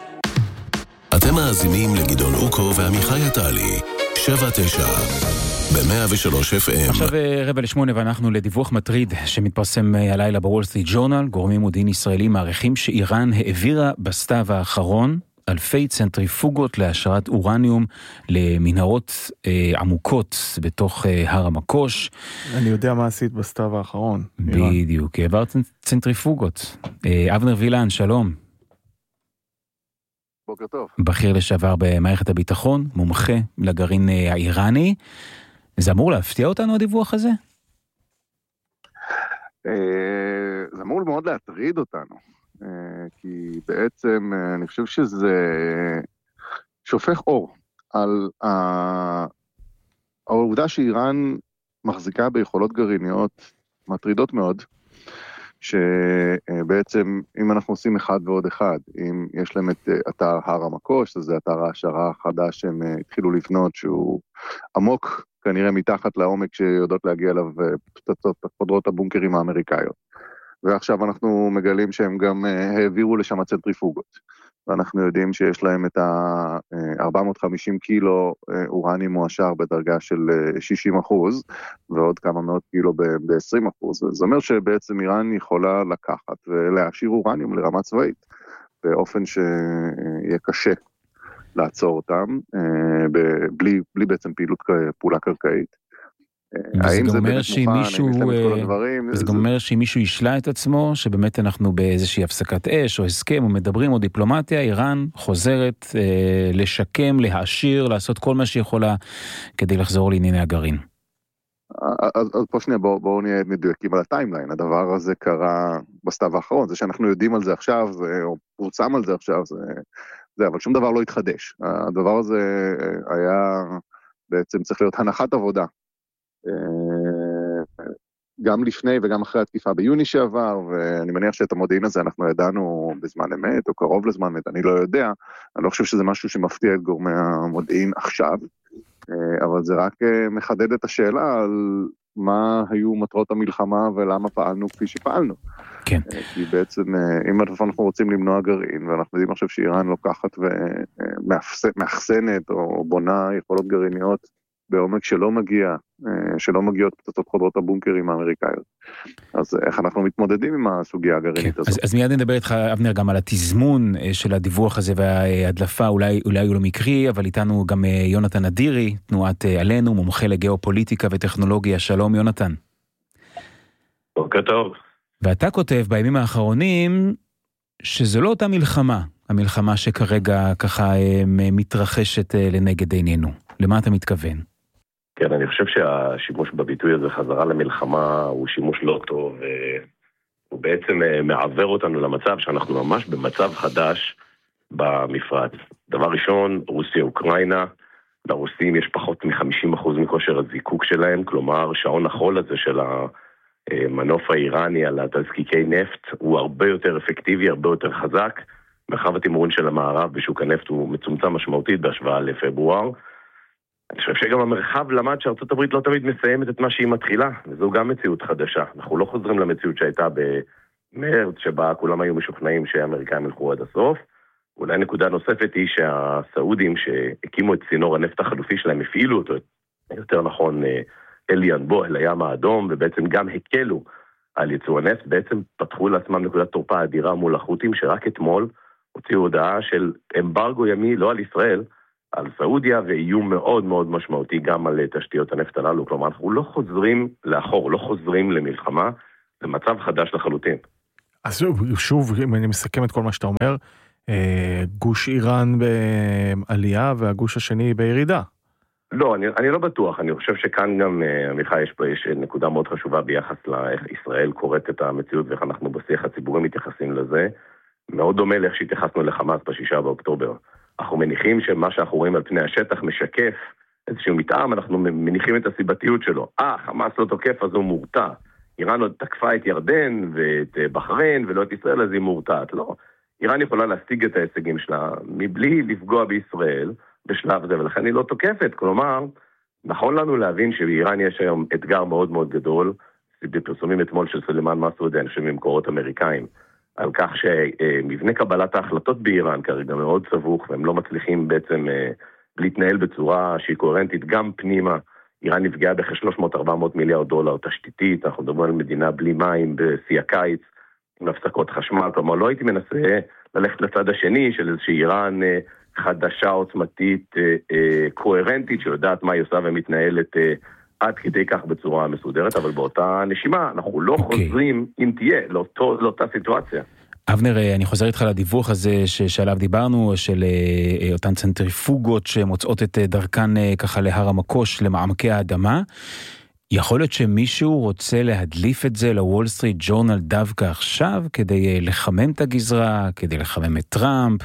אתם מאזינים לגדעון אוקו ועמיחי עטלי. 7-9 ב-103 FM. עכשיו 7:45 ואנחנו לדיווח מטריד שמתפרסם הלילה בוול סטריט ג'ורנל. גורמים מודיעין ישראלים מעריכים שאיראן העבירה בסתיו האחרון אלפי צנטריפוגות להשארת אורניום למנהרות עמוקות בתוך הר המקוש. אני יודע מה עשית בסתיו האחרון. בדיוק, העברת צנטריפוגות. אבנר וילן, שלום. בוקר טוב. בכיר לשעבר במערכת הביטחון, מומחה לגרעין האיראני. זה אמור להפתיע אותנו הדיווח הזה? זה אמור מאוד להטריד אותנו, כי בעצם אני חושב שזה שופך אור על העובדה שאיראן מחזיקה ביכולות גרעיניות מטרידות מאוד, שבעצם אם אנחנו עושים אחד ועוד אחד, אם יש להם את אתר הר המקוש, שזה אתר ההשערה החדש שהם התחילו לבנות, שהוא עמוק כנראה מתחת לעומק שיודעות להגיע אליו פצצות חודרות הבונקרים האמריקאיות. ועכשיו אנחנו מגלים שהם גם העבירו לשם הצנטריפוגות. ואנחנו יודעים שיש להם את ה-450 קילו אורני מועשר בדרגה של 60%, ועוד כמה מאות קילו ב-20%. זה אומר שבעצם איראן יכולה לקחת ולהשאיר אורניום לרמה צבאית, באופן שיהיה קשה לעצור אותם, בלי בעצם פעולה קרקעית. וזה גם אומר שאם מישהו ישלה את עצמו, שבאמת אנחנו באיזושהי הפסקת אש או הסכם או מדברים או דיפלומטיה, איראן חוזרת לשקם, להעשיר, לעשות כל מה שיכולה כדי לחזור לענייני הגרעין. אז פה שנייה, בואו נהיה מדויקים על הטיימליין. הדבר הזה קרה בסתיו האחרון, זה שאנחנו יודעים על זה עכשיו, או פורסם על זה עכשיו, זה, אבל שום דבר לא התחדש. הדבר הזה היה בעצם צריך להיות הנחת עבודה. גם לפני וגם אחרי התקיפה ביוני שעבר, ואני מניח שאת המודיעין הזה אנחנו ידענו בזמן אמת, או קרוב לזמן אמת, אני לא יודע, אני לא חושב שזה משהו שמפתיע את גורמי המודיעין עכשיו, אבל זה רק מחדד את השאלה על מה היו מטרות המלחמה ולמה פעלנו כפי שפעלנו. כן. כי בעצם, אם אנחנו רוצים למנוע גרעין, ואנחנו יודעים עכשיו שאיראן לוקחת ומאחסנת או בונה יכולות גרעיניות, בעומק שלא מגיעות פצצות חודרות הבונקרים האמריקאיות. אז איך אנחנו מתמודדים עם הסוגיה הגרעינית הזאת? אז מיד נדבר איתך, אבנר, גם על התזמון של הדיווח הזה וההדלפה, אולי הוא לא מקרי, אבל איתנו גם יונתן אדירי, תנועת עלינו, מומחה לגיאופוליטיקה וטכנולוגיה. שלום יונתן. בוקר טוב. ואתה כותב בימים האחרונים שזו לא אותה מלחמה, המלחמה שכרגע ככה מתרחשת לנגד עינינו. למה אתה מתכוון? כן, אני חושב שהשימוש בביטוי הזה חזרה למלחמה הוא שימוש לא טוב, הוא בעצם מעבר אותנו למצב שאנחנו ממש במצב חדש במפרץ. דבר ראשון, רוסיה-אוקראינה, לרוסים יש פחות מ-50% מכושר הזיקוק שלהם, כלומר שעון החול הזה של המנוף האיראני על התזקיקי נפט הוא הרבה יותר אפקטיבי, הרבה יותר חזק. מרחב התמרון של המערב בשוק הנפט הוא מצומצם משמעותית בהשוואה לפברואר. אני חושב שגם המרחב למד שארצות הברית לא תמיד מסיימת את מה שהיא מתחילה, וזו גם מציאות חדשה. אנחנו לא חוזרים למציאות שהייתה במרץ, שבה כולם היו משוכנעים שהאמריקאים ילכו עד הסוף. אולי נקודה נוספת היא שהסעודים שהקימו את צינור הנפט החלופי שלהם, הפעילו אותו, יותר נכון, אל ינבו, אל הים האדום, ובעצם גם הקלו על ייצוא הנפט, בעצם פתחו לעצמם נקודת תורפה אדירה מול החות'ים, שרק אתמול הוציאו הודעה של אמברגו ימי, לא על ישראל, על סעודיה, ואיום מאוד מאוד משמעותי גם על תשתיות הנפט הללו. כלומר, אנחנו לא חוזרים לאחור, לא חוזרים למלחמה, זה מצב חדש לחלוטין. אז שוב, אם אני מסכם את כל מה שאתה אומר, גוש איראן בעלייה והגוש השני בירידה. לא, אני לא בטוח. אני חושב שכאן גם, עמיחי, יש נקודה מאוד חשובה ביחס לאיך ישראל קוראת את המציאות ואיך אנחנו בשיח הציבורי מתייחסים לזה. מאוד דומה לאיך שהתייחסנו לחמאס ב6 באוקטובר. אנחנו מניחים שמה שאנחנו רואים על פני השטח משקף איזשהו מתאם, אנחנו מניחים את הסיבתיות שלו. חמאס לא תוקף, אז הוא מורתע. איראן עוד תקפה את ירדן ואת בחריין ולא את ישראל, אז היא מורתעת. לא. איראן יכולה להשיג את ההישגים שלה מבלי לפגוע בישראל בשלב זה, ולכן היא לא תוקפת. כלומר, נכון לנו להבין שבאיראן יש היום אתגר מאוד מאוד גדול, בפרסומים אתמול של סלימאן מסעודה, אני חושב ממקורות אמריקאים, על כך שמבנה קבלת ההחלטות באיראן כרגע מאוד סבוך, והם לא מצליחים בעצם להתנהל בצורה שהיא קוהרנטית גם פנימה איראן נפגעה בכ-300-400 מיליארד דולר תשתיתית, אנחנו מדברים על מדינה בלי מים בשיא הקיץ, עם הפסקות חשמל, כלומר לא הייתי מנסה ללכת לצד השני של איזושהי איראן חדשה, עוצמתית, קוהרנטית, שיודעת מה היא עושה ומתנהלת עד כדי כך בצורה מסודרת, אבל באותה נשימה אנחנו לא חוזרים, אם תהיה, לאותה סיטואציה. אבנר, אני חוזר איתך לדיווח הזה שעליו דיברנו, של אותן צנטריפוגות שמוצאות את דרכן ככה להר המקוש, למעמקי האדמה. יכול להיות שמישהו רוצה להדליף את זה לוול סטריט ג'ורנל דווקא עכשיו, כדי לחמם את הגזרה, כדי לחמם את טראמפ?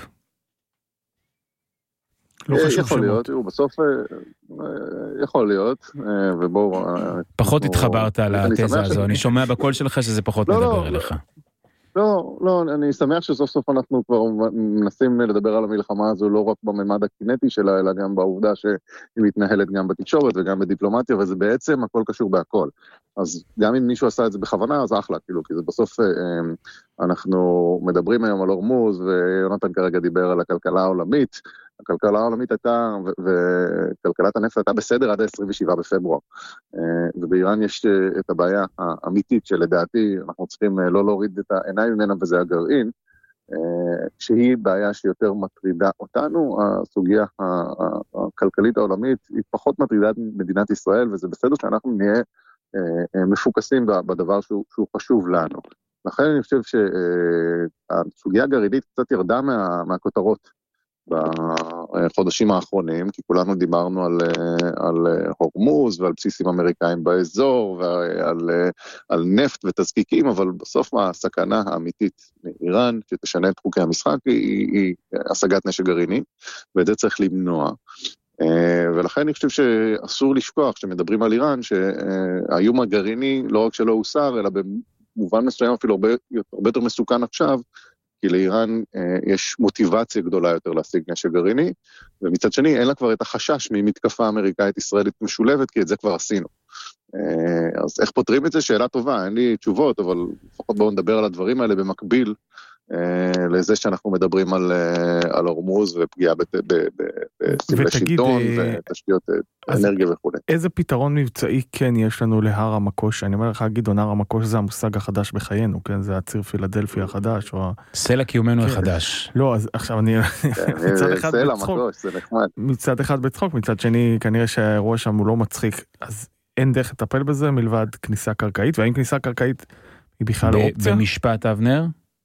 לא חשוב יכול להיות, בסוף יכול להיות, ובואו... פחות התחברת על התזה הזו, אני שומע בקול שלך שזה פחות מדבר אליך. לא, אני שמח שסוף סוף אנחנו כבר מנסים לדבר על המלחמה הזו לא רק בממד הקינטי שלה, אלא גם בעובדה שהיא מתנהלת גם בתקשורת וגם בדיפלומטיה, וזה בעצם הכל קשור בהכל. אז גם אם מישהו עשה את זה בכוונה, אז אחלה, כאילו, כי זה בסוף אנחנו מדברים היום על הורמוז, ויונתן כרגע דיבר על הכלכלה העולמית, הכלכלה העולמית הייתה, וכלכלת הנפט הייתה בסדר עד ה-27 בפברואר. ובאיראן יש את הבעיה האמיתית שלדעתי אנחנו צריכים לא להוריד את העיניים ממנה, וזה הגרעין, שהיא בעיה שיותר מטרידה אותנו. הסוגיה הכלכלית העולמית היא פחות מטרידה את מדינת ישראל, וזה בסדר שאנחנו נהיה מפוקסים בדבר שהוא חשוב לנו. לכן אני חושב שהסוגיה הגרעינית קצת ירדה מהכותרות בחודשים האחרונים, כי כולנו דיברנו על הורמוז ועל בסיסים אמריקאים באזור ועל נפט ותזקיקים, אבל בסוף הסכנה האמיתית מאיראן שתשנה את חוקי המשחק היא השגת נשק גרעיני, ואת זה צריך למנוע. ולכן אני חושב שאסור לשכוח שמדברים על איראן שהאיום הגרעיני לא רק שלא הוסר, אלא במובן מסוים אפילו הרבה יותר מסוכן עכשיו, כי לאיראן יש מוטיבציה גדולה יותר להשיג נשק גרעיני, ומצד שני אין לה כבר את החשש ממתקפה אמריקאית ישראלית משולבת, כי את זה כבר עשינו. אז איך פותרים את זה? שאלה טובה, אין לי תשובות, אבל לפחות בואו נדבר על הדברים האלה במקביל, לזה שאנחנו מדברים על הורמוז ופגיעה בסמלי שלטון ותשתיות אנרגיה וכו'. איזה פתרון מבצעי כן יש לנו להר המקוש? אני אומר לך, גדעון, הר המקוש זה המושג החדש בחיינו, כן? זה הציר פילדלפי החדש. סלע קיומנו החדש. לא, אז עכשיו אני... מצד אחד בצחוק. מצד אחד בצחוק, מצד שני כנראה שהאירוע שם הוא לא מצחיק, אז אין דרך לטפל בזה מלבד כניסה קרקעית, והאם כניסה קרקעית היא בכלל לא אופציה? במשפט אבנר?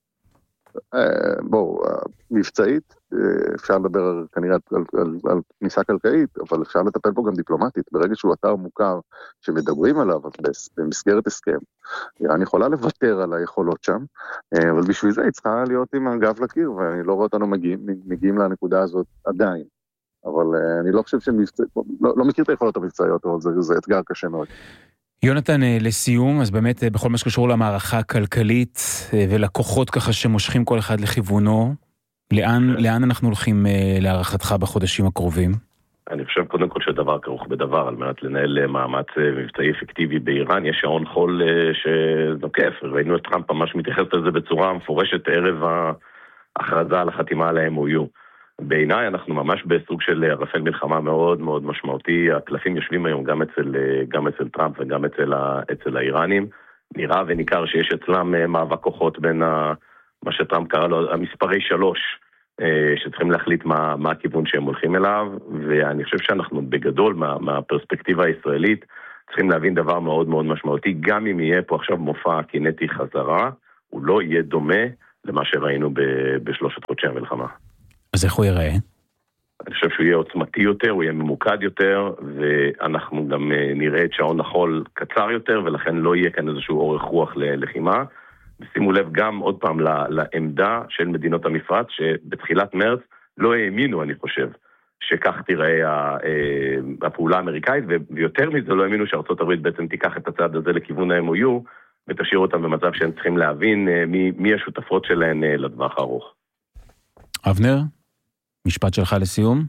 בואו, מבצעית, אפשר לדבר כנראה על כניסה קרקעית, אבל אפשר לטפל פה גם דיפלומטית. ברגע שהוא אתר מוכר שמדברים עליו, במסגרת הסכם, אני יכולה לוותר על היכולות שם, אבל בשביל זה היא צריכה להיות עם הגב לקיר, ואני לא רואה אותנו מגיעים לנקודה הזאת עדיין. אבל אני לא חושב לא מכיר את היכולות המבצעיות, אבל זה אתגר קשה מאוד. יונתן, לסיום, אז באמת בכל מה שקשור למערכה הכלכלית ולכוחות ככה שמושכים כל אחד לכיוונו, לאן אנחנו הולכים להערכתך בחודשים הקרובים? אני חושב קודם כל שדבר כרוך בדבר, על מנת לנהל מאמץ מבצעי אפקטיבי באיראן, יש שעון חול שנוקף, ראינו את טראמפ ממש מתייחס לזה בצורה מפורשת ערב ההכרזה על החתימה על ה-MOU. בעיניי אנחנו ממש בסוג של ערפל מלחמה מאוד מאוד משמעותי, הקלפים יושבים היום גם אצל טראמפ וגם אצל האיראנים, נראה וניכר שיש אצלם מאבק כוחות בין מה שטראמפ קרא לו המספרי 3, שצריכים להחליט מה הכיוון שהם הולכים אליו, ואני חושב שאנחנו בגדול מהפרספקטיבה הישראלית צריכים להבין דבר מאוד מאוד משמעותי, גם אם יהיה פה עכשיו מופע קינטי חזרה, הוא לא יהיה דומה למה שראינו בשלושת חודשי המלחמה. אז איך הוא יראה? אני חושב שהוא יהיה עוצמתי יותר, הוא יהיה ממוקד יותר, ואנחנו גם נראה את שעון החול קצר יותר, ולכן לא יהיה כאן איזשהו אורך רוח ללחימה. ושימו לב גם עוד פעם לעמדה של מדינות המפרץ, שבתחילת מרץ לא האמינו, אני חושב, שכך תראה הפעולה האמריקאית, ויותר מזה לא האמינו שארצות הברית בעצם תיקח את הצעד הזה לכיוון ה-MOU, ותשאיר אותם במצב שהם צריכים להבין מי השותפות שלהן לטווח הארוך. אבנר, משפט שלך לסיום?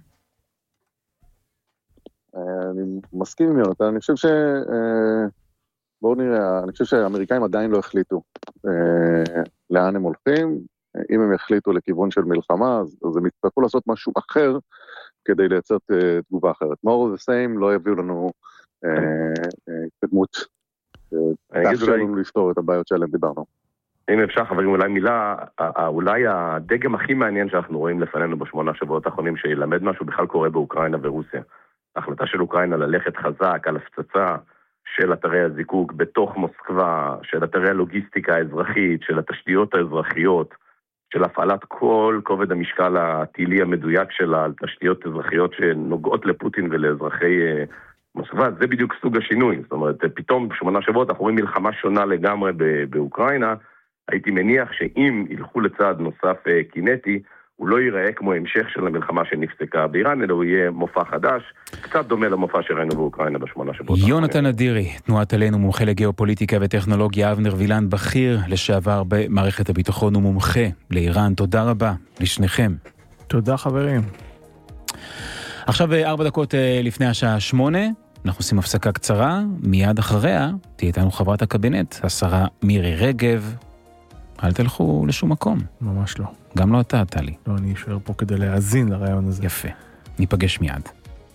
אני מסכים עם יונתן, אני חושב בואו נראה, אני חושב שהאמריקאים עדיין לא החליטו לאן הם הולכים, אם הם יחליטו לכיוון של מלחמה, אז הם יצטרכו לעשות משהו אחר, כדי לייצר תגובה אחרת. more of the same לא יביאו לנו התקדמות. תאפשר לנו לפתור את הבעיות שעליהן דיברנו. אם אפשר, חברים, אולי מילה, אולי הדגם הכי מעניין שאנחנו רואים לפנינו בשמונה שבועות האחרונים, שילמד משהו בכלל קורה באוקראינה ורוסיה. ההחלטה של אוקראינה ללכת חזק על הפצצה של אתרי הזיקוק בתוך מוסקבה, של אתרי הלוגיסטיקה האזרחית, של התשתיות האזרחיות, של הפעלת כל כובד המשקל הטילי המדויק שלה על תשתיות אזרחיות שנוגעות לפוטין ולאזרחי מוסקבה, זה בדיוק סוג השינוי. זאת אומרת, פתאום בשמונה שבועות אנחנו רואים מלחמה שונה לגמרי באוקראינה. הייתי מניח שאם ילכו לצעד נוסף קינטי, הוא לא ייראה כמו המשך של המלחמה שנפסקה באיראן, אלא הוא יהיה מופע חדש, קצת דומה למופע שראינו באוקראינה בשמונה שבועות. יונתן אדירי, תנועת עלינו, מומחה לגיאופוליטיקה וטכנולוגיה, אבנר וילן, בכיר לשעבר במערכת הביטחון ומומחה לאיראן. תודה רבה לשניכם. תודה חברים. עכשיו 4 דקות לפני השעה 8, אנחנו עושים הפסקה קצרה, מיד אחריה תהיה איתנו חברת הקבינט, השרה מירי רגב. אל תלכו לשום מקום. ממש לא. גם לא אתה, טלי. לא, אני אשאר פה כדי להאזין לרעיון הזה. יפה. ניפגש מיד.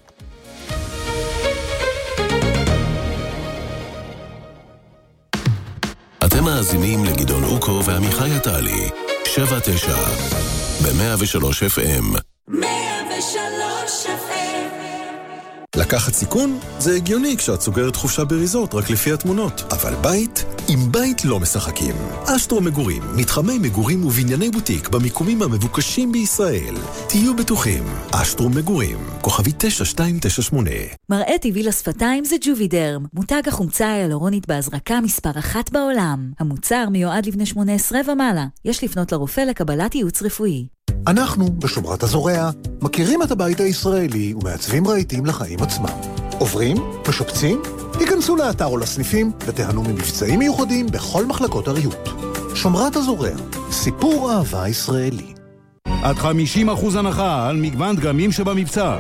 אתם מאזינים לגדעון אוקו ועמיחי עטלי. 7-9 ב-103 FM. 103 FM. לקחת סיכון? זה הגיוני כשאת סוגרת חופשה בריזורט רק לפי התמונות. אבל בית? עם בית לא משחקים. אשטרו מגורים, מתחמי מגורים ובנייני בוטיק במיקומים המבוקשים בישראל. תהיו בטוחים. אשטרו מגורים, כוכבי 9298. מראה טבעי לשפתיים זה ג'ובידרם, מותג החומצה היאלורונית בהזרקה מספר 1 בעולם. המוצר מיועד לבני 18 ומעלה. יש לפנות לרופא לקבלת ייעוץ רפואי. אנחנו, בשומרת הזורע, מכירים את הבית הישראלי ומעצבים רהיטים לחיים עצמם. עוברים? משפצים? היכנסו לאתר או לסניפים ותיהנו ממבצעים מיוחדים בכל מחלקות הריהוט. שומרת הזורע, סיפור אהבה ישראלי. עד 50% הנחה על מגוון דגמים שבמבצע.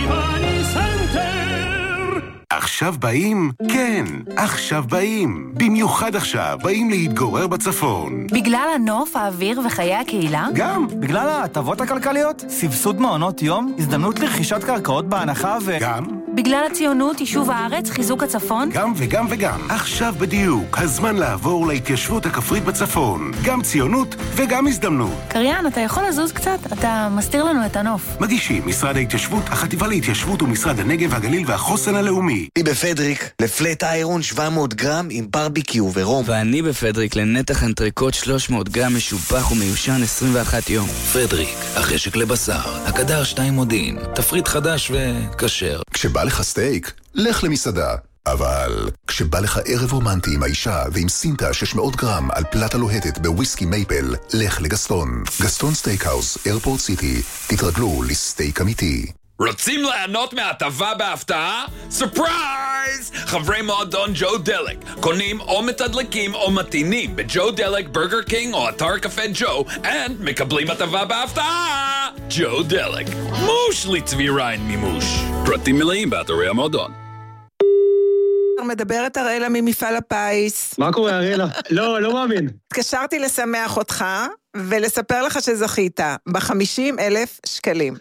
עכשיו באים? כן, עכשיו באים. במיוחד עכשיו באים להתגורר בצפון. בגלל הנוף, האוויר וחיי הקהילה? גם, בגלל ההטבות הכלכליות, סבסוד מעונות יום, הזדמנות לרכישת קרקעות בהנחה גם. בגלל הציונות, יישוב הארץ, חיזוק הצפון? גם וגם וגם. עכשיו בדיוק, הזמן לעבור להתיישבות הכפרית בצפון. גם ציונות וגם הזדמנות. קריין, אתה יכול לזוז קצת? אתה מסתיר לנו את הנוף. מגישים, משרד ההתיישבות, החטיבה להתיישבות ומשרד הנגב, הגליל והחוסן הלאומי. אני בפדריק לפלט איירון 700 גרם עם ברביקיו ורום. ואני בפדריק לנתח אנטריקוט 300 גרם משופח ומיושן 21 יום. פדריק, החשק לבשר, הקדר 2 מודיעין, תפריט חדש וכשר. כשבא לך סטייק, לך למסעדה. אבל כשבא לך ערב רומנטי עם האישה ועם סינטה 600 גרם על פלטה לוהטת בוויסקי מייפל, לך לגסטון. גסטון סטייקהאוס, איירפורט סיטי. תתרגלו לסטייק אמיתי. רוצים ליהנות מהטבה בהפתעה? סופרייז! חברי מועדון ג'ו דלק קונים או מתדלקים או מתינים בג'ו דלק, ברגר קינג או אתר קפה ג'ו מקבלים הטבה בהפתעה! ג'ו דלק, מוש לצבי ריין מימוש. פרטים מלאים באתרי המועדון. מדברת הראלה ממפעל הפיס. מה קורה הראלה? לא מאמין. התקשרתי לשמח אותך ולספר לך שזכית ב50,000 שקלים.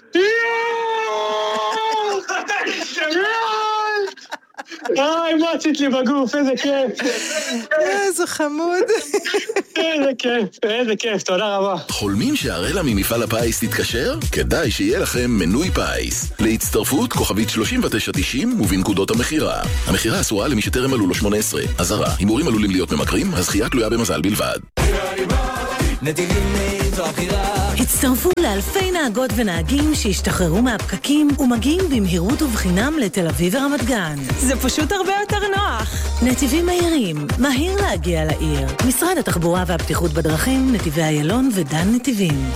מצית לי בגוף, איזה כיף. איזה חמוד. איזה כיף, תודה רבה. חולמים שהראלה ממפעל הפיס תתקשר? כדאי שיהיה לכם מנוי פיס. להצטרפות כוכבית 3990 ובנקודות המחירה. המחירה אסורה למי שטרם מלאו לו 18. אזהרה, הימורים עלולים להיות ממכרים, הזכייה תלויה במזל בלבד. הצטרפו לאלפי נהגות ונהגים שהשתחררו מהפקקים ומגיעים במהירות ובחינם לתל אביב ורמת גן. זה פשוט הרבה יותר נוח. נתיבים מהירים, מהיר להגיע לעיר. משרד התחבורה והבטיחות בדרכים, נתיבי איילון ודן נתיבים.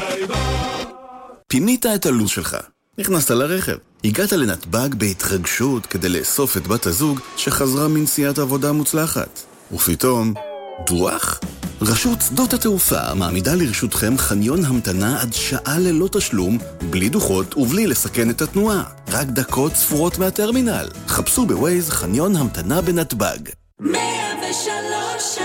פינית את הלו"ז שלך. נכנסת לרכב. הגעת לנתב"ג בהתרגשות כדי לאסוף את בת הזוג שחזרה מנסיעת עבודה מוצלחת. ופתאום, דוח? רשות שדות התעופה מעמידה לרשותכם חניון המתנה עד שעה ללא תשלום, בלי דוחות ובלי לסכן את התנועה. רק דקות ספורות מהטרמינל. חפשו בווייז חניון המתנה בנתב"ג. 103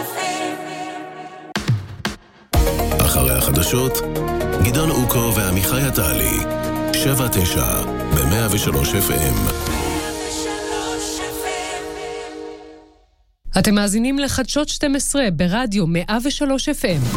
אחרי החדשות, גדעון אוקו ועמיחי עטלי. 7-9 ב-103 FM. אתם מאזינים לחדשות 12 ברדיו 103 FM.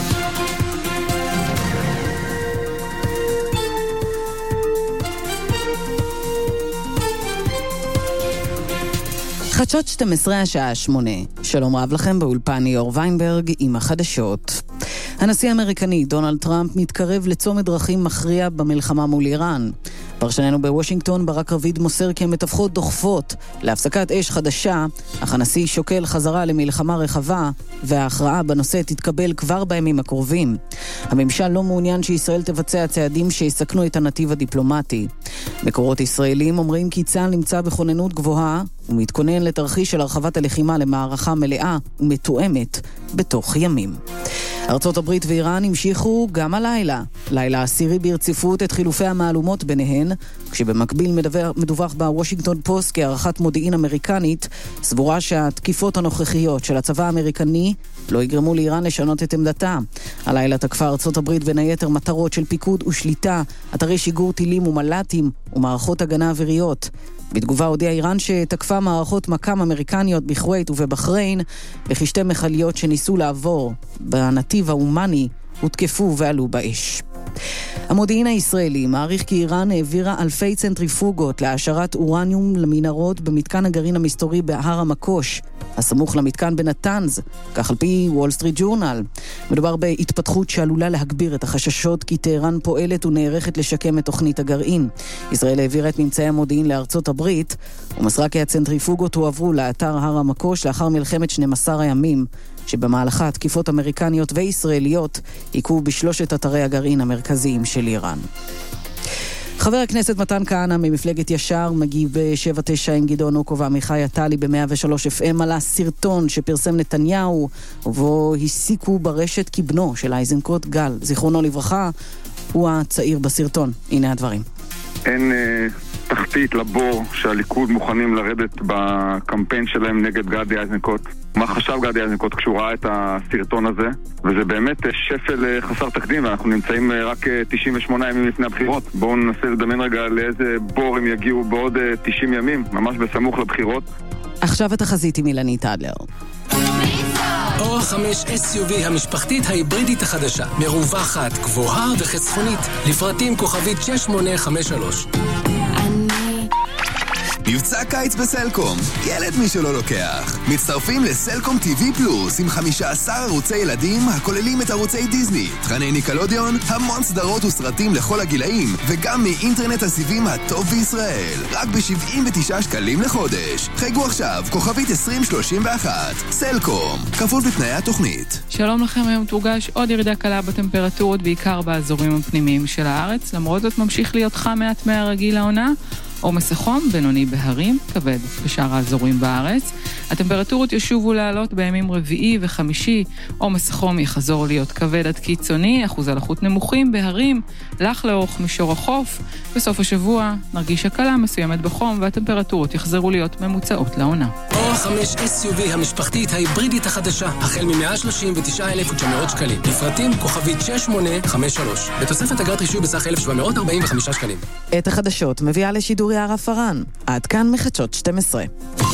חדשות 12 השעה 8. שלום רב לכם, באולפן ליאור ויינברג עם החדשות. הנשיא האמריקני דונלד טראמפ מתקרב לצומת דרכים מכריע במלחמה מול איראן. פרשננו בוושינגטון ברק רביד מוסר כי המתווכות דוחפות להפסקת אש חדשה, אך הנשיא שוקל חזרה למלחמה רחבה, וההכרעה בנושא תתקבל כבר בימים הקרובים. הממשל לא מעוניין שישראל תבצע צעדים שיסכנו את הנתיב הדיפלומטי. מקורות ישראלים אומרים כי צה"ל נמצא בכוננות גבוהה ומתכונן לתרחיש של הרחבת הלחימה למערכה מלאה ומתואמת בתוך ימים. ארצות הברית ואיראן המשיכו גם הלילה. לילה עשירי ברציפות את חילופי המעלומות ביניהן, כשבמקביל מדווח בוושינגטון פוסט כי הערכת מודיעין אמריקנית סבורה שהתקיפות הנוכחיות של הצבא האמריקני לא יגרמו לאיראן לשנות את עמדתה. הלילה תקפה ארצות הברית בין היתר מטרות של פיקוד ושליטה, אתרי שיגור טילים ומל"טים ומערכות הגנה אוויריות. בתגובה הודיעה איראן שתקפה מערכות מקם אמריקניות בכווית ובבחריין, וכשתי מכליות שניסו לעבור בנתיב האומני הותקפו ועלו באש. המודיעין הישראלי מעריך כי איראן העבירה אלפי צנטריפוגות להעשרת אורניום למנהרות במתקן הגרעין המסתורי בהר המקוש, הסמוך למתקן בנתנז, כך על פי וול סטריט ג'ורנל. מדובר בהתפתחות שעלולה להגביר את החששות כי טהרן פועלת ונערכת לשקם את תוכנית הגרעין. ישראל העבירה את ממצאי המודיעין לארצות הברית, ומסרה כי הצנטריפוגות הועברו לאתר הר המקוש לאחר מלחמת 12 הימים, שבמהלכה תקיפות אמריקניות וישראליות עיקו בשלושת אתרי הגרעין המרכזיים של איראן. חבר הכנסת מתן כהנא ממפלגת ישר מגיב ב-7-9 עם גדעון אוקו ועמיחי עטלי ב-103 FM על הסרטון שפרסם נתניהו, ובו הסיקו ברשת כי בנו של איזנקוט גל, זיכרונו לברכה, הוא הצעיר בסרטון. הנה הדברים. אין תחתית לבור שהליכוד מוכנים לרדת בקמפיין שלהם נגד גדי איזנקוט. מה חשב גדי איזנקוט כשהוא ראה את הסרטון הזה? וזה באמת שפל חסר תקדים, ואנחנו נמצאים רק 98 ימים לפני הבחירות. בואו ננסה לדמיין רגע לאיזה בור הם יגיעו בעוד 90 ימים, ממש בסמוך לבחירות. עכשיו התחזית עם אילנית אדלר. אור 5 SUV המשפחתית ההיברידית החדשה, מרווחת, גבוהה וחסכונית, לפרטים כוכבית 6853. מבצע קיץ בסלקום, ילד מי שלא לוקח. מצטרפים לסלקום TV פלוס עם 15 ערוצי ילדים הכוללים את ערוצי דיזני, תכני ניקלודיון, המון סדרות וסרטים לכל הגילאים, וגם מאינטרנט הסיבים הטוב בישראל. רק ב-79 שקלים לחודש. חייגו עכשיו, כוכבית 2031. סלקום, כפוף לתנאי התוכנית. שלום לכם, היום תורגש עוד ירידה קלה בטמפרטורות, בעיקר באזורים הפנימיים של הארץ. למרות זאת ממשיך להיות חם מעט מהרגיל לעונה. עומס החום בינוני בהרים, כבד בשאר האזורים בארץ. הטמפרטורות ישובו לעלות בימים רביעי וחמישי. עומס החום יחזור להיות כבד עד קיצוני, אחוז הלחות נמוכים בהרים, לח לאורך מישור החוף. בסוף השבוע נרגיש הקלה מסוימת בחום, והטמפרטורות יחזרו להיות ממוצעות לעונה. אור 5 SUV המשפחתית ההיברידית החדשה, החל מ-139,900 שקלים. לפרטים כוכבית 6853. בתוספת אגרת רישוי בסך 1,745 שקלים. את החדשות מביאה לשידור יערה פרן. עד כאן מחדשות 12.